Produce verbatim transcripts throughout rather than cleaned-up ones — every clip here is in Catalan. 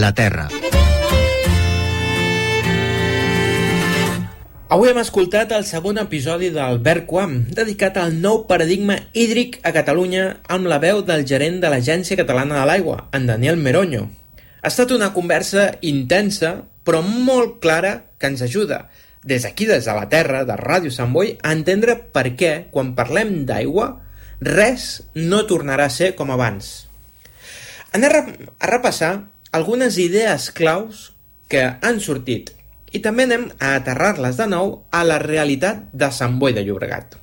La Terra. Avui hem escoltat el segon episodi del VerQuam, dedicat al nou paradigma hídric a Catalunya amb la veu del gerent de l'Agència Catalana de l'Aigua, en Daniel Meroño. Ha estat una conversa intensa, però molt clara, que ens ajuda, des d'aquí, des de la Terra, de Ràdio Sant Boi, a entendre per què, quan parlem d'aigua, res no tornarà a ser com abans. Anem a repassar algunes idees claus que han sortit i també anem a aterrar-les de nou a la realitat de Sant Boi de Llobregat.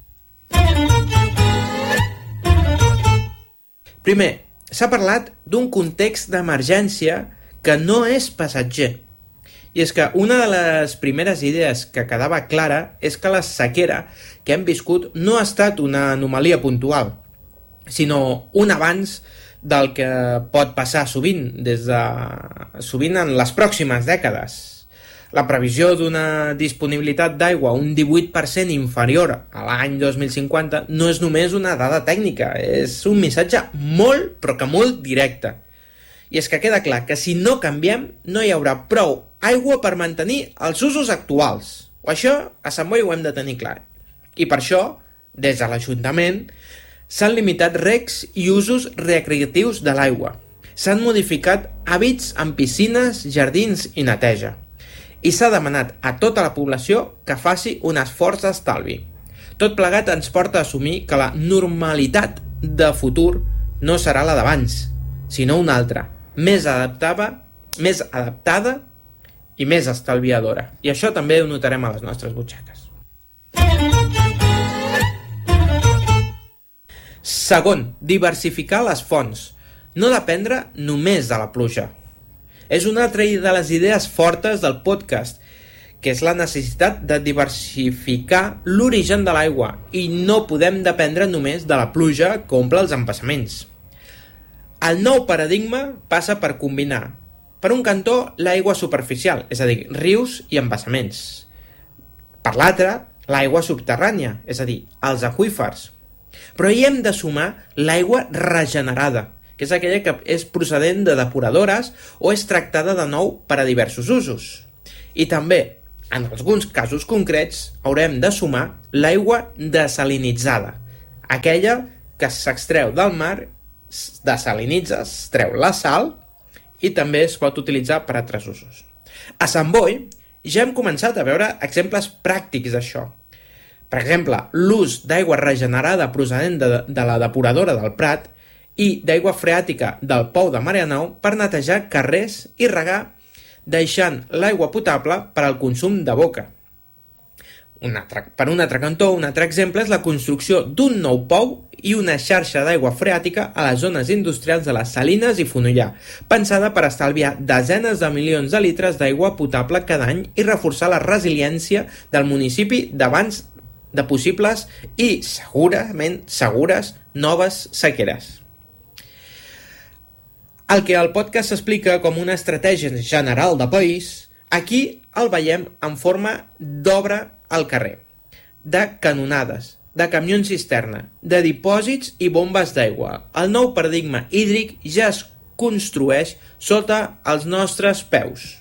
Primer, s'ha parlat d'un context d'emergència que no és passatger. I és que una de les primeres idees que quedava clara és que la sequera que hem viscut no ha estat una anomalia puntual, sinó un avanç del que pot passar sovint, des de, sovint en les pròximes dècades. La previsió d'una disponibilitat d'aigua un divuit per cent inferior a l'any dos mil cinquanta no és només una dada tècnica, és un missatge molt, però que molt directe. I és que queda clar que si no canviem, no hi haurà prou aigua per mantenir els usos actuals. O això a Sant Boi ho hem de tenir clar. I per això, des de l'Ajuntament, s'han limitat recs i usos recreatius de l'aigua. S'han modificat hàbits en piscines, jardins i neteja. I s'ha demanat a tota la població que faci un esforç d'estalvi. Tot plegat ens porta a assumir que la normalitat de futur no serà la d'abans, sinó una altra, més adaptada, més adaptada i més estalviadora. I això també ho notarem a les nostres butxaques. Segon, diversificar les fonts. No dependre només de la pluja. És una altra de les idees fortes del podcast, que és la necessitat de diversificar l'origen de l'aigua i no podem dependre només de la pluja que omple els embassaments. El nou paradigma passa per combinar, per un cantó, l'aigua superficial, és a dir, rius i embassaments. Per l'altre, l'aigua subterrània, és a dir, els aqüífers. Però hi hem de sumar l'aigua regenerada, que és aquella que és procedent de depuradores o és tractada de nou per a diversos usos. I també, en alguns casos concrets, haurem de sumar l'aigua desalinitzada, aquella que s'extreu del mar, desalinitza, es treu la sal i també es pot utilitzar per a altres usos. A Sant Boi ja hem començat a veure exemples pràctics d'això. Per exemple, l'ús d'aigua regenerada procedent de, de la depuradora del Prat i d'aigua freàtica del Pou de Marianao per netejar carrers i regar, deixant l'aigua potable per al consum de boca. Un altre, per un altre cantó, un altre exemple és la construcció d'un nou pou i una xarxa d'aigua freàtica a les zones industrials de les Salines i Fonollar, pensada per estalviar desenes de milions de litres d'aigua potable cada any i reforçar la resiliència del municipi davant de possibles i segurament segures noves sequeres. El que el podcast s'explica com una estratègia general de país, aquí el veiem en forma d'obra al carrer, de canonades, de camions cisterna, de dipòsits i bombes d'aigua. El nou paradigma hídric ja es construeix sota els nostres peus.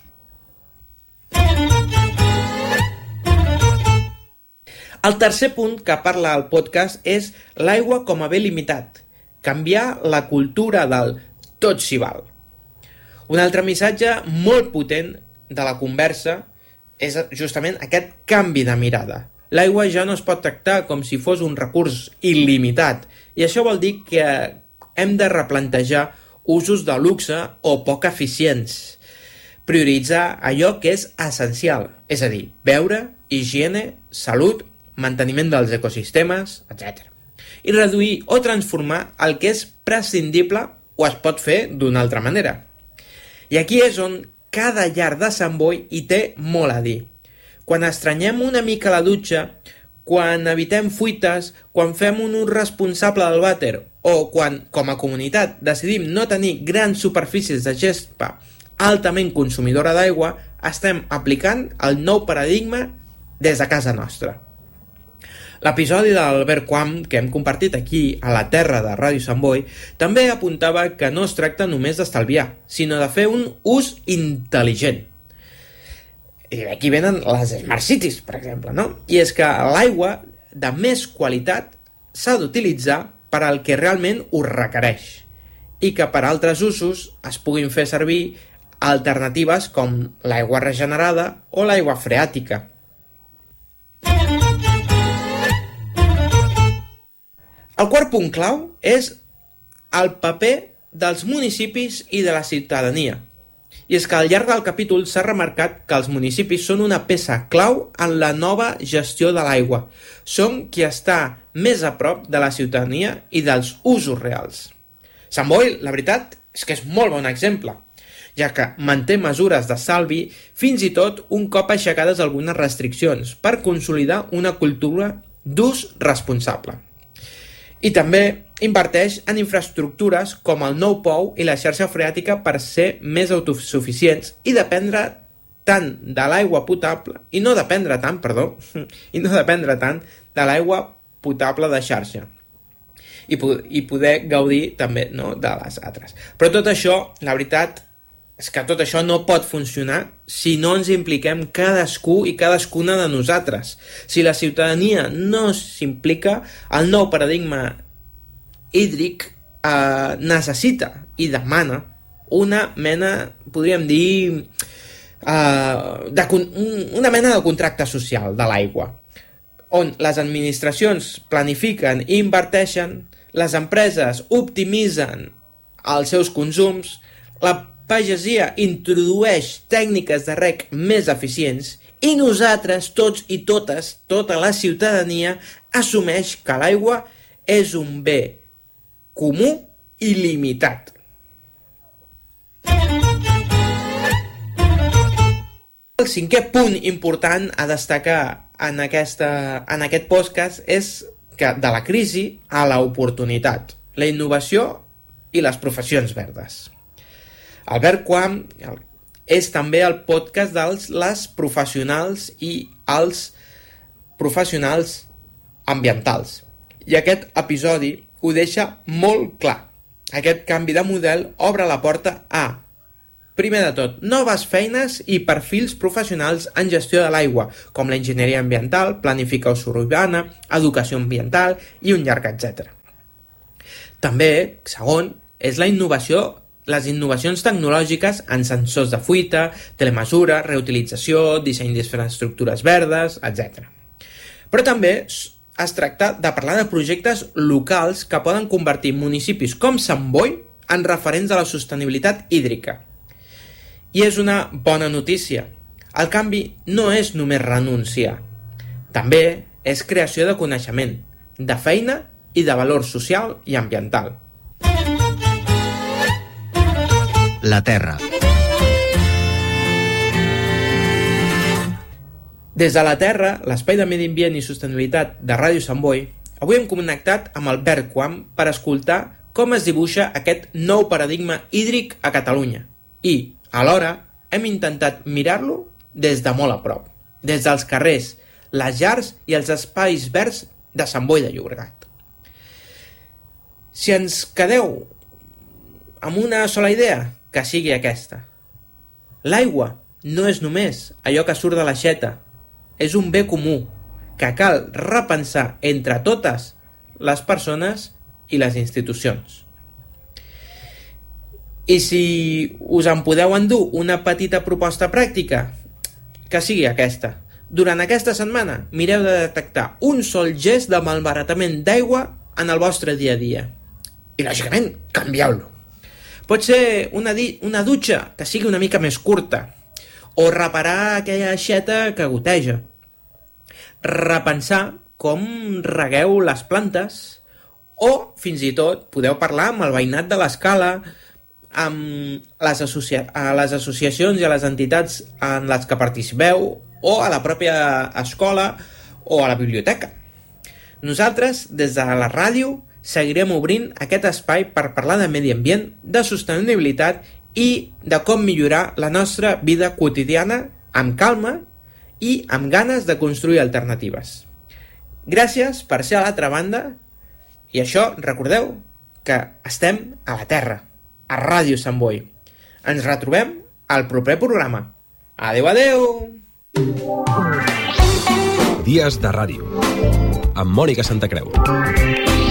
El tercer punt que parla el podcast és l'aigua com a bé limitat, canviar la cultura del tot s'hi val. Un altre missatge molt potent de la conversa és justament aquest canvi de mirada. L'aigua ja no es pot tractar com si fos un recurs il·limitat, i això vol dir que hem de replantejar usos de luxe o poc eficients. Prioritzar allò que és essencial, és a dir, beure, higiene, salut, manteniment dels ecosistemes, etcètera. I reduir o transformar el que és prescindible o es pot fer d'una altra manera. I aquí és on cada llar de Sant Boi hi té molt a dir. Quan estranyem una mica la dutxa, quan evitem fuites, quan fem un ús responsable del vàter o quan, com a comunitat, decidim no tenir grans superfícies de gespa altament consumidora d'aigua, estem aplicant el nou paradigma des de casa nostra. L'episodi d'Albert Quam, que hem compartit aquí a la terra de Ràdio Sant Boi, també apuntava que no es tracta només d'estalviar, sinó de fer un ús intel·ligent. I aquí venen les Smart Cities, per exemple, no? I és que l'aigua de més qualitat s'ha d'utilitzar per al que realment ho requereix i que per altres usos es puguin fer servir alternatives com l'aigua regenerada o l'aigua freàtica. El quart punt clau és el paper dels municipis i de la ciutadania. I és que al llarg del capítol s'ha remarcat que els municipis són una peça clau en la nova gestió de l'aigua. Són qui està més a prop de la ciutadania i dels usos reals. Sant Boi, la veritat, és que és molt bon exemple, ja que manté mesures d'estalvi fins i tot un cop aixecades algunes restriccions per consolidar una cultura d'ús responsable. I també inverteix en infraestructures com el nou pou i la xarxa freàtica per ser més autosuficients i dependre tant de l'aigua potable, i no dependre tant, perdó, i no dependre tant de l'aigua potable de xarxa. I, i poder gaudir també, no, de les altres. Però tot això, la veritat, és que tot això no pot funcionar si no ens impliquem cadascú i cadascuna de nosaltres. Si la ciutadania no s'implica, el nou paradigma hídric eh, necessita i demana una mena, podríem dir, eh, de, una mena de contracte social de l'aigua, on les administracions planifiquen i inverteixen, les empreses optimitzen els seus consums, la pagesia introdueix tècniques de reg més eficients i nosaltres, tots i totes, tota la ciutadania, assumeix que l'aigua és un bé comú i limitat. El cinquè punt important a destacar en, aquesta, en aquest podcast és que de la crisi a l'oportunitat, la innovació i les professions verdes. Albert Quam és també el podcast dels les professionals i els professionals ambientals. I aquest episodi ho deixa molt clar. Aquest canvi de model obre la porta a, primer de tot, noves feines i perfils professionals en gestió de l'aigua, com la enginyeria ambiental, planificació urbana, educació ambiental i un llarg etcètera. També, segon, és la innovació les innovacions tecnològiques en sensors de fuita, telemesura, reutilització, disseny d'infraestructures verdes, etcètera. Però també es tracta de parlar de projectes locals que poden convertir municipis com Sant Boi en referents de la sostenibilitat hídrica. I és una bona notícia. El canvi no és només renunciar. També és creació de coneixement, de feina i de valor social i ambiental. La Terra. Des de la Terra, l'espai de medi ambient i sostenibilitat de Ràdio Sant Boi, avui hem connectat amb Albert Quam per escoltar com es dibuixa aquest nou paradigma hídric a Catalunya. I, alhora, hem intentat mirar-lo des de molt a prop, des dels carrers, les llars i els espais verds de Sant Boi de Llobregat. Si ens quedeu amb una sola idea, que sigui aquesta. L'aigua no és només allò que surt de l'aixeta, és un bé comú que cal repensar entre totes les persones i les institucions. I si us en podeu endur una petita proposta pràctica, que sigui aquesta. Durant aquesta setmana mireu de detectar un sol gest de malbaratament d'aigua en el vostre dia a dia. I, lògicament, canvieu-lo. Pot ser una, di- una dutxa que sigui una mica més curta, o reparar aquella aixeta que goteja. Repensar com regueu les plantes, o fins i tot podeu parlar amb el veïnat de l'escala, amb les, associa- a les associacions i a les entitats en les que participeu, o a la pròpia escola o a la biblioteca. Nosaltres, des de la ràdio, seguirem obrint aquest espai per parlar de medi ambient, de sostenibilitat i de com millorar la nostra vida quotidiana amb calma i amb ganes de construir alternatives. Gràcies per ser a l'altra banda i això, recordeu que estem a la Terra, a Ràdio Sant Boi. Ens retrobem al proper programa. Adeu, adeu! Dies de ràdio amb Mònica Santacreu.